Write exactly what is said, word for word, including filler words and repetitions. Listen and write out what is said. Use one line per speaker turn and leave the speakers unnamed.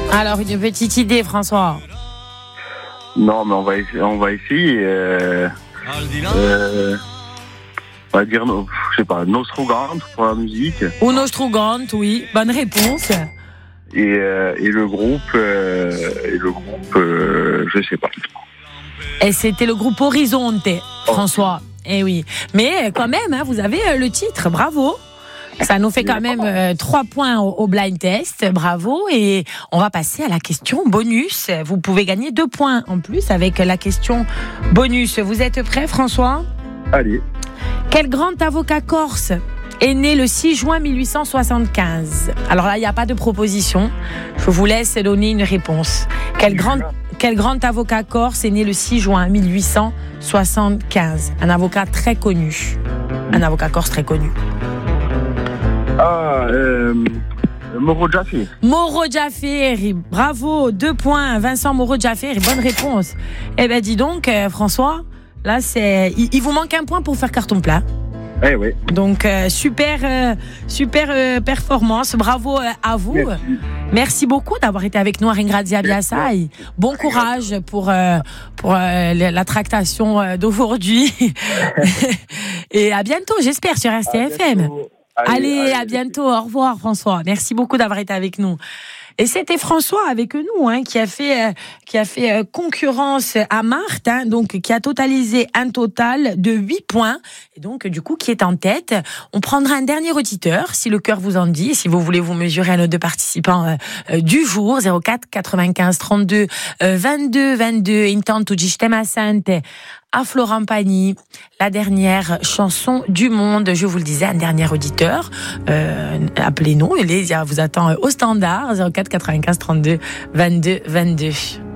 Alors, une petite idée, François.
Non, mais on va essayer. On va essayer euh, euh, on va dire, je sais pas, Nostrugante pour la musique.
Ou Nostrugante, oui. Bonne réponse.
Et, euh, et le groupe, euh, et le groupe, euh, je sais pas.
Et c'était le groupe Horizonte, François. Eh oui. Mais quand même, hein, vous avez le titre. Bravo. Ça nous fait quand même euh, trois points au, au blind test. Bravo. Et on va passer à la question bonus. Vous pouvez gagner deux points en plus avec la question bonus. Vous êtes prêts, François ?
Allez.
Quel grand avocat corse est né le six juin mille huit cent soixante-quinze ? Alors là, il n'y a pas de proposition. Je vous laisse donner une réponse. Quel grand, quel grand avocat corse est né le six juin mille huit cent soixante-quinze ? Un avocat très connu. Un avocat corse très connu.
Ah, euh, Moro Jaffé.
Moro Jaffé, bravo, deux points. Vincent Moro Jaffé, bonne réponse. Eh ben dis donc, euh, François, là c'est, il, il vous manque un point pour faire carton plat.
Eh oui.
Donc euh, super, euh, super euh, performance. Bravo euh, à vous.
Merci.
Merci beaucoup d'avoir été avec nous à Ringrazia Biasai. Bon courage pour euh, pour euh, la tractation euh, d'aujourd'hui. Et à bientôt, j'espère, sur R C F M. Allez, allez, à bientôt. Au revoir, François. Merci beaucoup d'avoir été avec nous. Et c'était François avec nous, hein, qui a fait, euh, qui a fait euh, concurrence à Marthe, hein, donc qui a totalisé un total de huit points, et donc du coup qui est en tête. On prendra un dernier auditeur, si le cœur vous en dit, si vous voulez vous mesurer à nos deux participants euh, euh, du jour, zéro quatre quatre-vingt-quinze trente-deux vingt-deux vingt-deux. Intanto ci stiamo assente à Florent Pagny, la dernière chanson du monde. Je vous le disais, un dernier auditeur. Euh, appelez-nous, il vous attend au standard zéro quatre quatre-vingt-quinze trente-deux vingt-deux vingt-deux.